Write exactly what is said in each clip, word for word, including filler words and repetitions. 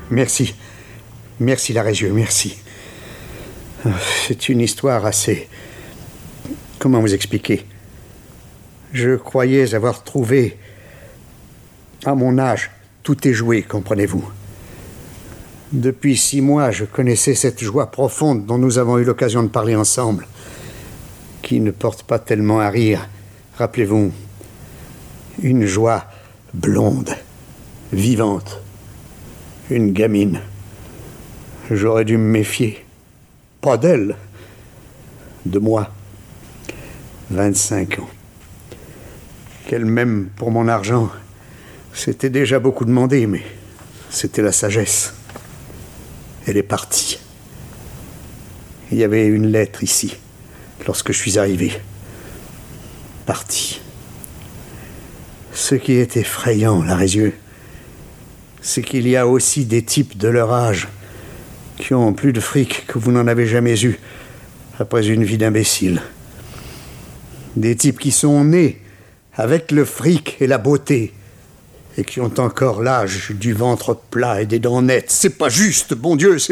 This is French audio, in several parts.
Merci. Merci, Larézieux, merci. C'est une histoire assez... Comment vous expliquer? Je croyais avoir trouvé... À mon âge, tout est joué, comprenez-vous. Depuis six mois, je connaissais cette joie profonde dont nous avons eu l'occasion de parler ensemble, qui ne porte pas tellement à rire. Rappelez-vous, une joie blonde, vivante, une gamine. J'aurais dû me méfier. Pas d'elle, de moi. vingt-cinq ans. Qu'elle m'aime pour mon argent, c'était déjà beaucoup demandé, mais c'était la sagesse. Elle est partie. Il y avait une lettre ici, lorsque je suis arrivé. Partie. Ce qui est effrayant, Larézieux, c'est qu'il y a aussi des types de leur âge qui ont plus de fric que vous n'en avez jamais eu après une vie d'imbécile. Des types qui sont nés avec le fric et la beauté et qui ont encore l'âge du ventre plat et des dents nettes. C'est pas juste, bon Dieu, c'est...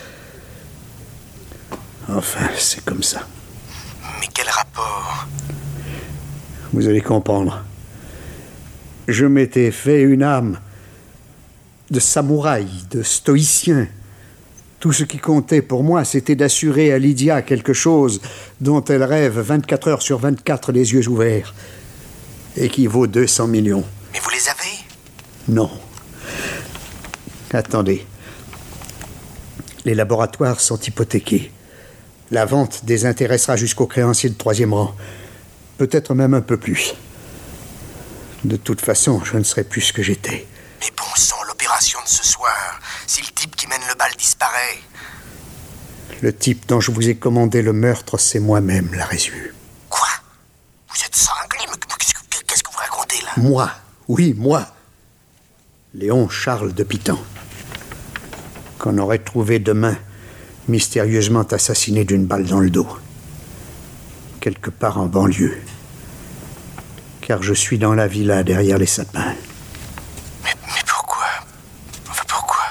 Enfin, c'est comme ça. Mais quel rapport? Vous allez comprendre. Je m'étais fait une âme de samouraï, de stoïcien. Tout ce qui comptait pour moi, c'était d'assurer à Lydia quelque chose dont elle rêve vingt-quatre heures sur vingt-quatre les yeux ouverts et qui vaut deux cents millions. Mais vous les avez? Non. Attendez. Les laboratoires sont hypothéqués. La vente désintéressera jusqu'au créancier de troisième rang. Peut-être même un peu plus. De toute façon, je ne serai plus ce que j'étais. Mais bon sang, l'opération de ce soir, si le type qui mène le bal disparaît... Le type dont je vous ai commandé le meurtre, c'est moi-même, Larézieux. Quoi? Vous êtes cinglé? Mais qu'est-ce que, qu'est-ce que vous racontez, là? Moi, oui, moi. Léon Charles de Pitan. Qu'on aurait trouvé demain, mystérieusement assassiné d'une balle dans le dos. Quelque part en banlieue. Car je suis dans la villa derrière les sapins. Mais, mais pourquoi? Enfin, pourquoi?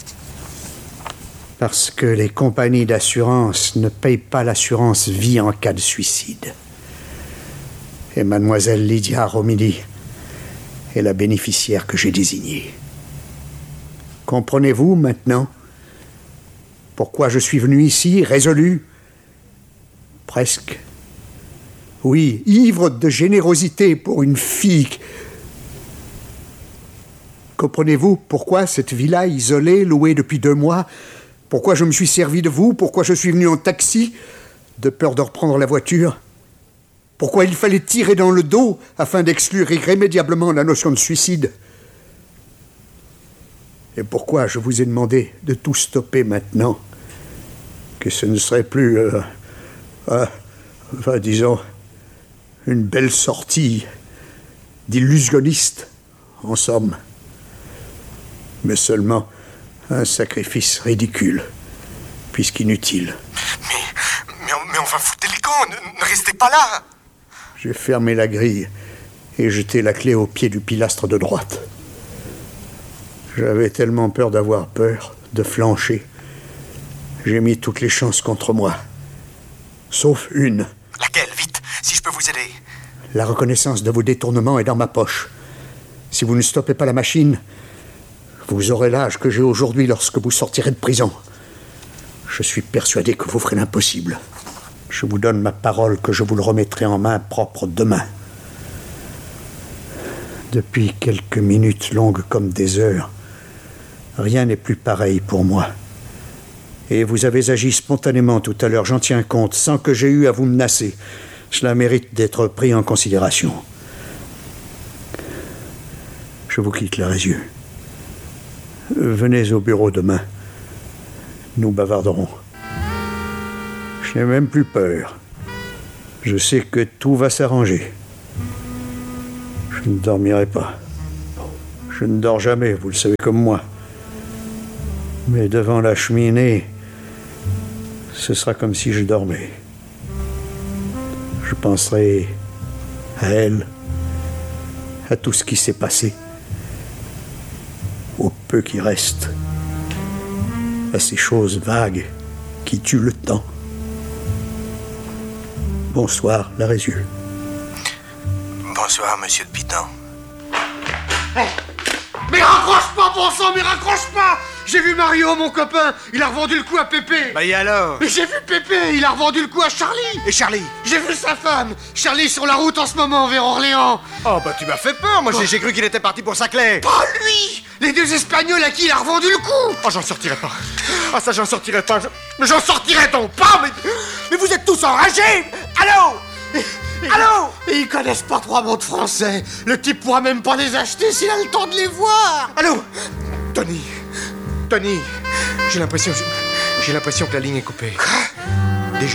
Parce que les compagnies d'assurance ne payent pas l'assurance vie en cas de suicide. Et mademoiselle Lydia Romilly est la bénéficiaire que j'ai désignée. Comprenez-vous maintenant pourquoi je suis venu ici, résolu? Presque. Oui, ivre de générosité pour une fille. Comprenez-vous pourquoi cette villa isolée, louée depuis deux mois? Pourquoi je me suis servi de vous? Pourquoi je suis venu en taxi, de peur de reprendre la voiture? Pourquoi il fallait tirer dans le dos afin d'exclure irrémédiablement la notion de suicide? Et pourquoi je vous ai demandé de tout stopper maintenant? Que ce ne serait plus, euh, euh, enfin, disons, une belle sortie d'illusionniste, en somme. Mais seulement un sacrifice ridicule, puisqu'inutile. Mais, mais, mais enfin, foutez les camps, ne, ne restez pas là! J'ai fermé la grille et jeté la clé au pied du pilastre de droite. J'avais tellement peur d'avoir peur, de flancher. J'ai mis toutes les chances contre moi. Sauf une. Laquelle? Vite, si je peux vous aider. La reconnaissance de vos détournements est dans ma poche. Si vous ne stoppez pas la machine, vous aurez l'âge que j'ai aujourd'hui lorsque vous sortirez de prison. Je suis persuadé que vous ferez l'impossible. Je vous donne ma parole que je vous le remettrai en main propre demain. Depuis quelques minutes longues comme des heures, rien n'est plus pareil pour moi. Et vous avez agi spontanément tout à l'heure, j'en tiens compte, sans que j'aie eu à vous menacer. Cela mérite d'être pris en considération. Je vous quitte, Larézieux. Venez au bureau demain. Nous bavarderons. Je n'ai même plus peur. Je sais que tout va s'arranger. Je ne dormirai pas. Je ne dors jamais, vous le savez comme moi. Mais devant la cheminée, ce sera comme si je dormais. Je penserai à elle, à tout ce qui s'est passé, au peu qui reste. à ces choses vagues qui tuent le temps. Bonsoir, la Résul. Bonsoir, monsieur de Pitan. Hey, mais raccroche pas, bon sang, mais raccroche pas! J'ai vu Mario, mon copain, il a revendu le coup à Pépé. Bah et alors? Mais j'ai vu Pépé, il a revendu le coup à Charlie. Et Charlie? J'ai vu sa femme, Charlie sur la route en ce moment vers Orléans. Oh bah tu m'as fait peur, moi j'ai- j'ai cru qu'il était parti pour Saclay. Pas lui! Les deux Espagnols à qui il a revendu le coup. Oh j'en sortirai pas. Ah ça j'en sortirai pas. Je- Mais j'en sortirai donc pas, mais... Mais vous êtes tous enragés. Allô? Allô? Et ils connaissent pas trois mots de français. Le type pourra même pas les acheter s'il a le temps de les voir. Allô? Tony. Tony. J'ai l'impression... J'ai l'impression que la ligne est coupée. Quoi?